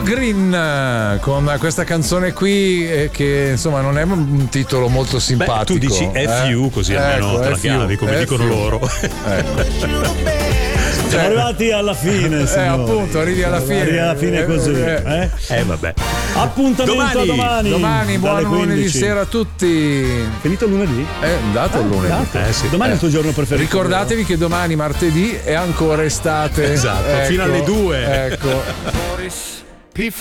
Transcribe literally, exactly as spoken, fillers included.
Logrin con questa canzone qui eh, che insomma non è un titolo molto simpatico. Beh, tu dici F U eh? così ecco, almeno te la chiavi come F U. dicono loro. Ecco. Siamo arrivati alla fine, signori. Eh, appunto, arrivi alla fine. Arrivi alla fine così. Eh, eh vabbè. Appuntamento domani. a domani. Domani, buon lunedì sera a tutti. Finito il lunedì? È dato il lunedì. Eh, sì. Domani è il tuo giorno preferito. Ricordatevi che domani, martedì, è ancora estate. Esatto, ecco, fino alle due. Ecco.